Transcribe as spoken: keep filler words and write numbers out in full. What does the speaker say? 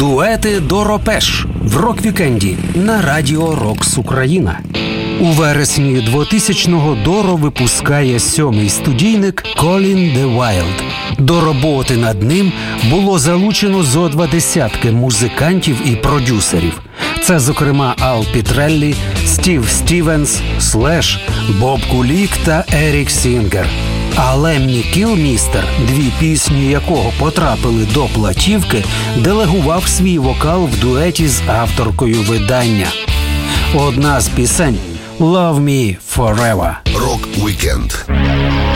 Дуети Доропеш в рок-вікенді на радіо Рокс Україна. У вересні двохтисячного Доро випускає сьомий студійник «Calling the Wild». До роботи над ним було залучено зо два десятки музикантів і продюсерів. Це, зокрема, Ал Пітреллі, Стів Стівенс, Слеш, Боб Кулік та Ерік Сінгер. А Леммі Кілмістер, дві пісні якого потрапили до платівки, делегував свій вокал в дуеті з авторкою видання. Одна з пісень «Love Me Forever». Рок-вікенд.